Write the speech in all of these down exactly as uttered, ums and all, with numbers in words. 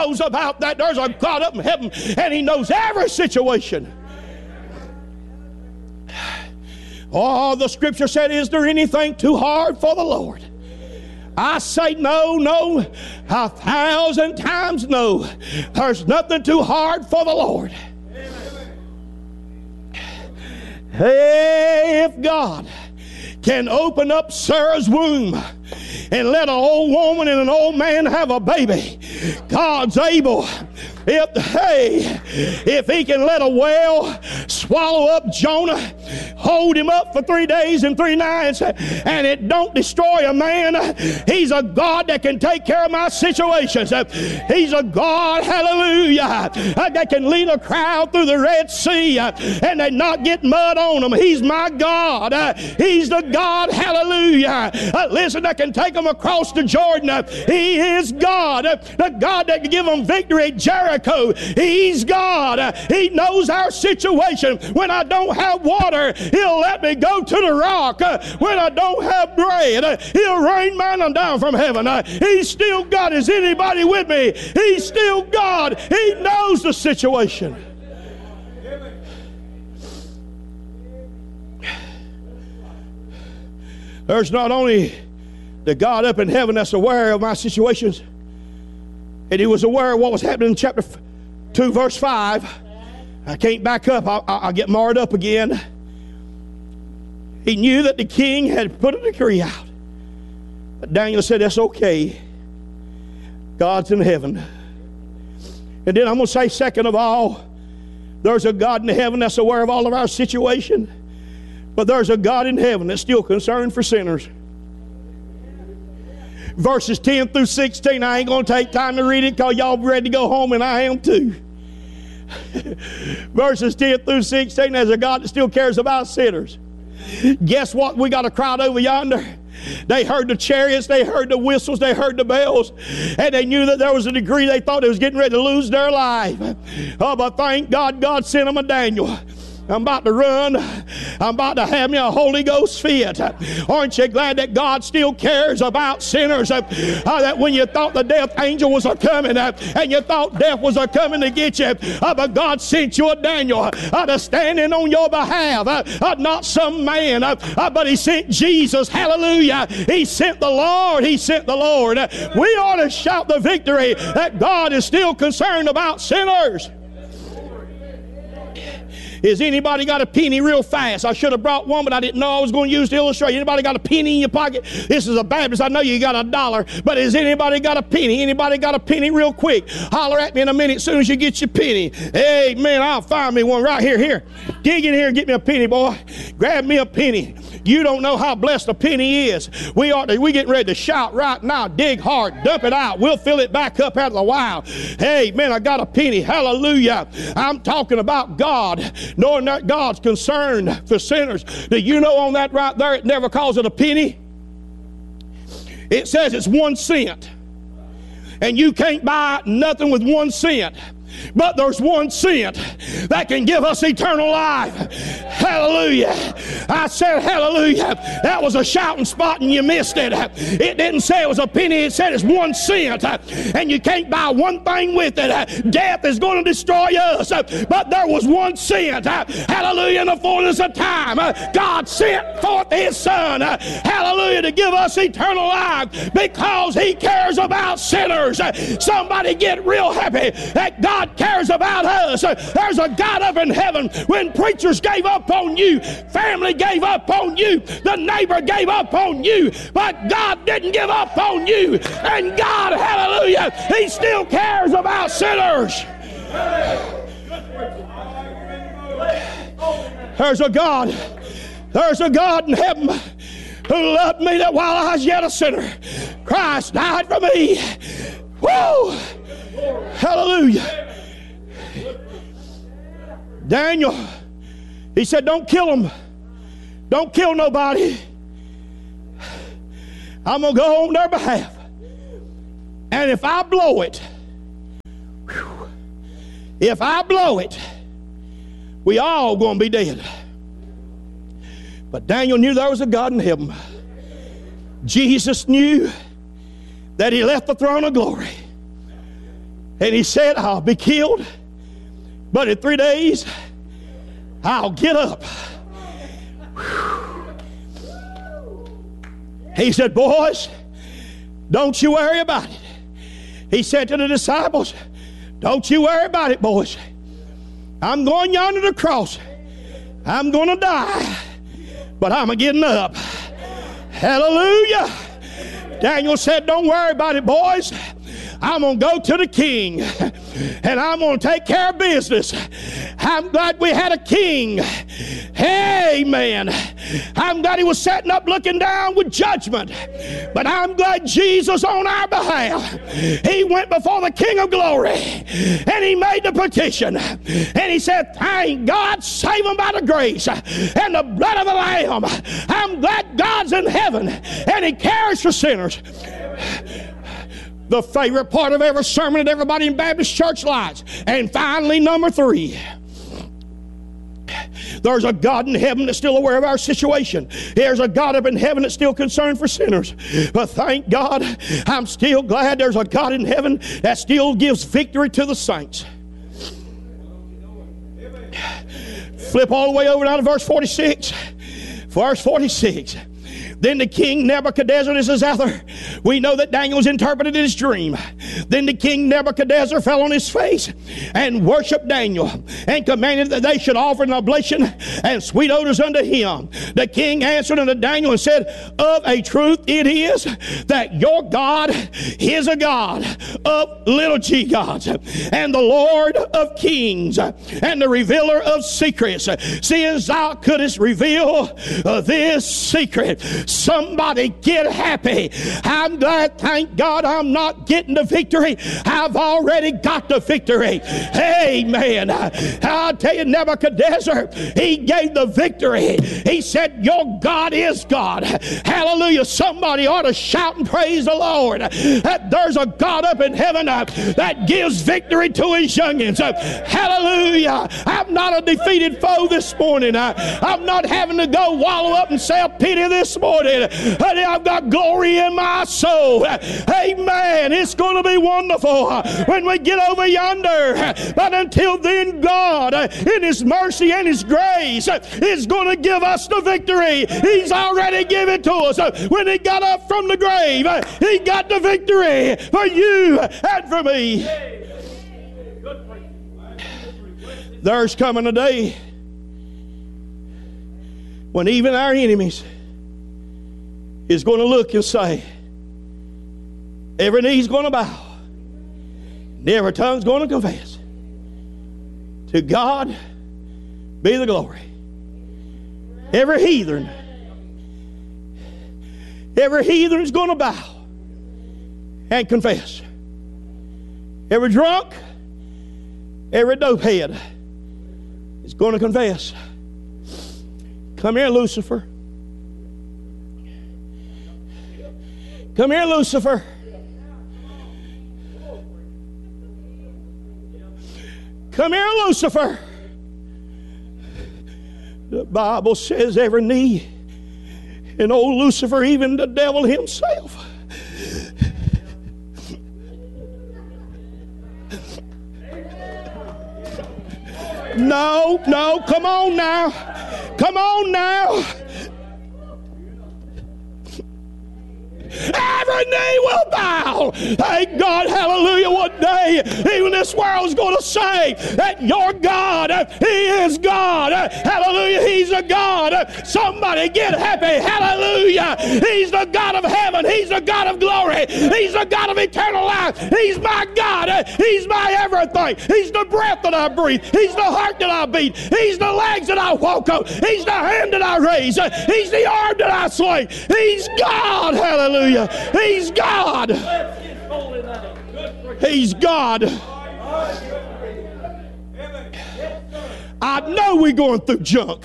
knows about that. There's a God up in heaven, and He knows every situation. Oh, the Scripture said, is there anything too hard for the Lord? I say no, no, a thousand times no. There's nothing too hard for the Lord. Hey, if God can open up Sarah's womb and let an old woman and an old man have a baby, God's able. If, hey, if He can let a whale swallow up Jonah, hold him up for three days and three nights, and it don't destroy a man, He's a God that can take care of my situations. He's a God, hallelujah, that can lead a crowd through the Red Sea and they not get mud on them. He's my God. He's the God, hallelujah, listen, that can take them across the Jordan. He is God, the God that can give them victory at Jericho. He's God. He knows our situation. When I don't have water, He'll let me go to the rock. When I don't have bread, He'll rain manna down from heaven. He's still God. Is anybody with me? He's still God. He knows the situation. There's not only the God up in heaven that's aware of my situations, and He was aware of what was happening in chapter two, verse five. I can't back up. I'll, I'll get marred up again. He knew that the king had put a decree out. But Daniel said, that's okay. God's in heaven. And then I'm going to say, second of all, there's a God in heaven that's aware of all of our situation. But there's a God in heaven that's still concerned for sinners. Verses ten through sixteen, I ain't going to take time to read it because y'all ready to go home, and I am too. Verses ten through sixteen, there's a God that still cares about sinners. Guess what? We got a crowd over yonder. They heard the chariots, they heard the whistles, they heard the bells, and they knew that there was a degree they thought they was getting ready to lose their life. Oh, but thank God, God sent them a Daniel. I'm about to run. I'm about to have me a Holy Ghost fit. Aren't you glad that God still cares about sinners? Uh, that when you thought the death angel was a-coming uh, and you thought death was a-coming to get you, uh, but God sent you a Daniel uh, to stand in on your behalf. Uh, uh, not some man, uh, uh, but He sent Jesus. Hallelujah. He sent the Lord. He sent the Lord. Uh, we ought to shout the victory that God is still concerned about sinners. Has anybody got a penny real fast? I should have brought one, but I didn't know I was going to use to illustrate. Anybody got a penny in your pocket? This is a Baptist. I know you got a dollar, but has anybody got a penny? Anybody got a penny real quick? Holler at me in a minute as soon as you get your penny. Hey, man, I'll find me one right here. Here. Dig in here and get me a penny, boy. Grab me a penny. You don't know how blessed a penny is. We are we getting ready to shout right now. Dig hard. Dump it out. We'll fill it back up out of the wild. Hey, man, I got a penny. Hallelujah. I'm talking about God. Knowing that God's concerned for sinners. Do you know on that right there, it never calls it a penny? It says it's one cent. And you can't buy nothing with one cent. But there's one cent that can give us eternal life. Hallelujah. I said hallelujah. That was a shouting spot and you missed it. It didn't say it was a penny. It said it's one cent. And you can't buy one thing with it. Death is going to destroy us. But there was one cent. Hallelujah. In the fullness of time, God sent forth His Son. Hallelujah. To give us eternal life because He cares about sinners. Somebody get real happy that God cares about us. There's a God up in heaven. When preachers gave up on you, family gave up on you, the neighbor gave up on you, but God didn't give up on you. And God, hallelujah, He still cares about sinners. There's a God. There's a God in heaven who loved me that while I was yet a sinner, Christ died for me. Woo! Hallelujah. Daniel, he said, don't kill them. Don't kill nobody. I'm going to go on their behalf. And if I blow it, whew, if I blow it, we all going to be dead. But Daniel knew there was a God in heaven. Jesus knew that He left the throne of glory And he said, I'll be killed, but in three days, I'll get up. He said, boys, don't you worry about it. He said to the disciples, don't you worry about it, boys. I'm going yonder to the cross. I'm going to die, but I'm getting up. Hallelujah. Daniel said, don't worry about it, boys. I'm going to go to the king, and I'm going to take care of business. I'm glad we had a king. Amen. I'm glad he was sitting up looking down with judgment. But I'm glad Jesus on our behalf, he went before the King of Glory, and he made the petition. And he said, thank God, save them by the grace and the blood of the Lamb. I'm glad God's in heaven, and he cares for sinners. The favorite part of every sermon that everybody in Baptist church likes. And finally, number three. There's a God in heaven that's still aware of our situation. There's a God up in heaven that's still concerned for sinners. But thank God, I'm still glad there's a God in heaven that still gives victory to the saints. Flip all the way over now to verse forty-six. Verse forty-six. Then the king Nebuchadnezzar, this is after we know that Daniel's interpreted his dream. Then the king Nebuchadnezzar fell on his face and worshiped Daniel and commanded that they should offer an oblation and sweet odors unto him. The king answered unto Daniel and said, of a truth it is that your God is a God of little g gods, and the Lord of kings, and the revealer of secrets. Seeing thou couldst reveal uh, this secret. Somebody get happy. I'm glad, thank God, I'm not getting the victory. I've already got the victory. Amen. I'll tell you, Nebuchadnezzar, he gave the victory. He said, your God is God. Hallelujah. Somebody ought to shout and praise the Lord that there's a God up in heaven that gives victory to his youngins. Hallelujah. I'm not a defeated foe this morning. I'm not having to go wallow up and self-pity this morning. Honey, I've got glory in my soul. Amen. It's going to be wonderful when we get over yonder. But until then, God, in his mercy and his grace, is going to give us the victory. He's already given it to us. When he got up from the grave, he got the victory for you and for me. There's coming a day when even our enemies is going to look and say, every knee's going to bow, and every tongue's going to confess. To God be the glory. Every heathen, every heathen is going to bow and confess. Every drunk, every dopehead is going to confess. Come here, Lucifer. Come here, Lucifer. Come here, Lucifer. The Bible says every knee, and old Lucifer, even the devil himself. No, no, come on now. Come on now. Every knee will bow. Thank God, hallelujah. One day, even this world's going to say that your God, he is God. Hallelujah, he's a God. Somebody get happy. Hallelujah. He's the God of heaven. He's the God of glory. He's the God of eternal life. He's my God. He's my everything. He's the breath that I breathe. He's the heart that I beat. He's the legs that I walk on. He's the hand that I raise. He's the arm that I swing. He's God. Hallelujah. He's God. He's God. I know we're going through junk.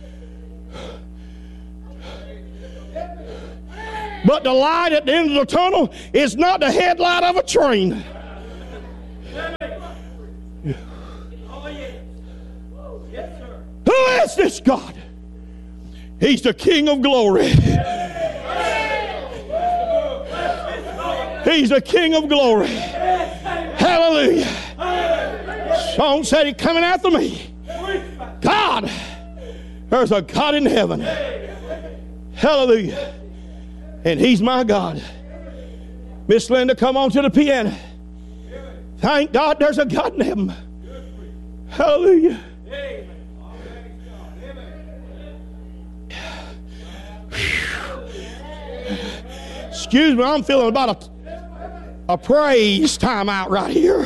But the light at the end of the tunnel is not the headlight of a train. Who is this God? He's the King of glory. He's the King of glory. Hallelujah. Song said He's coming after me. God, there's a God in heaven. Hallelujah. And He's my God. Miss Linda, come on to the piano. Thank God there's a God in heaven. Hallelujah. Excuse me, I'm feeling about a, a praise time out right here.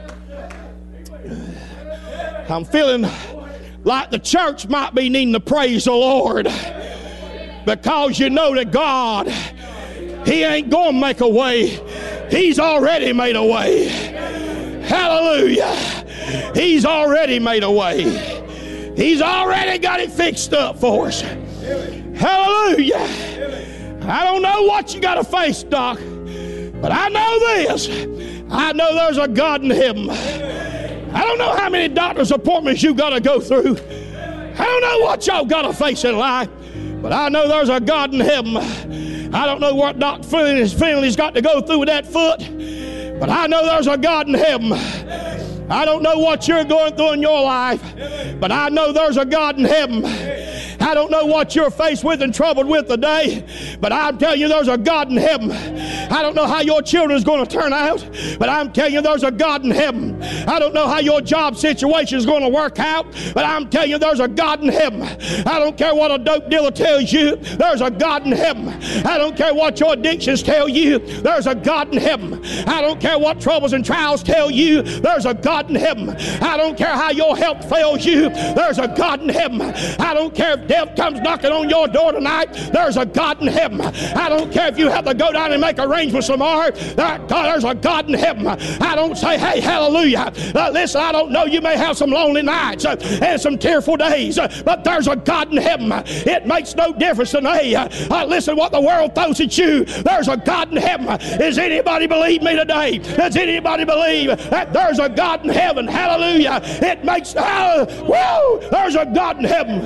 I'm feeling like the church might be needing to praise the Lord, because you know that God, He ain't going to make a way. He's already made a way. Hallelujah. He's already made a way. He's already got it fixed up for us. Hallelujah. I don't know what you got to face, Doc, but I know this. I know there's a God in heaven. I don't know how many doctor's appointments you got to go through. I don't know what y'all got to face in life, but I know there's a God in heaven. I don't know what Doctor Finley's got to go through with that foot, but I know there's a God in heaven. I don't know what you're going through in your life, but I know there's a God in heaven. I don't know what you're faced with and troubled with today, but I'm telling you there's a God in heaven. I don't know how your children is going to turn out, but I'm telling you there's a God in heaven. I don't know how your job situation is going to work out, but I'm telling you there's a God in heaven. I don't care what a dope dealer tells you, there's a God in heaven. I don't care what your addictions tell you, there's a God in heaven. I don't care what troubles and trials tell you, there's a God in heaven. I don't care how your health fails you, there's a God in heaven. I don't care if death comes knocking on your door tonight, there's a God in heaven. I don't care if you have to go down and make arrangements tomorrow, there's a God in heaven. I don't say, hey, hallelujah. Uh, listen, I don't know, you may have some lonely nights uh, and some tearful days, uh, but there's a God in heaven. It makes no difference today. Uh, uh, listen, what the world throws at you, there's a God in heaven. Does anybody believe me today? Does anybody believe that there's a God in heaven? Hallelujah. It makes, uh, whoa, there's a God in heaven.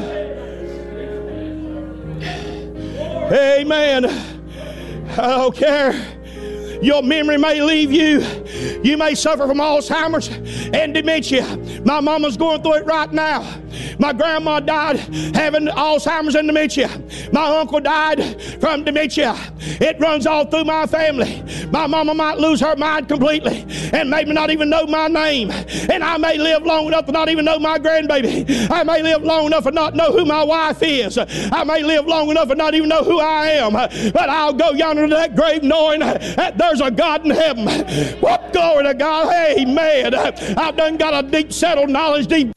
Amen. I don't care. Your memory may leave you. You may suffer from Alzheimer's and dementia. My mama's going through it right now. My grandma died having Alzheimer's and dementia. My uncle died from dementia. It runs all through my family. My mama might lose her mind completely and maybe not even know my name. And I may live long enough to not even know my grandbaby. I may live long enough to not know who my wife is. I may live long enough to not even know who I am. But I'll go yonder to that grave knowing that there's a God in heaven. What glory to God. Amen. I've done got a deep settled knowledge, deep.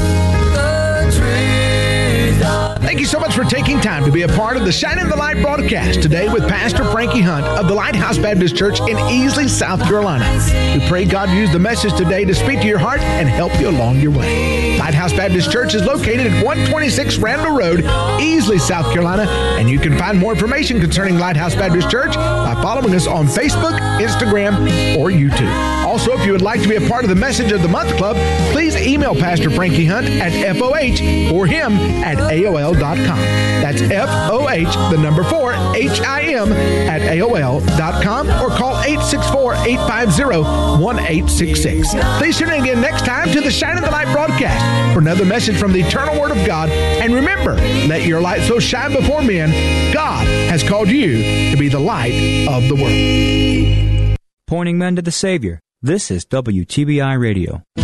Thank you so much for taking time to be a part of the Shining the Light broadcast today with Pastor Frankie Hunt of the Lighthouse Baptist Church in Easley, South Carolina. We pray God used the message today to speak to your heart and help you along your way. Lighthouse Baptist Church is located at one twenty-six Randall Road, Easley, South Carolina, and you can find more information concerning Lighthouse Baptist Church by following us on Facebook, Instagram, or YouTube. Also, if you would like to be a part of the Message of the Month Club, please email Pastor Frankie Hunt at F O H or him at A O L dot com. That's F O H, the number four, H I M at A O L dot com, or call eight six four, eight five zero, one eight six six. Please tune in again next time to the Shining the Light broadcast for another message from the eternal Word of God. And remember, let your light so shine before men, God has called you to be the light of the world. Pointing men to the Savior. This is W T B I Radio.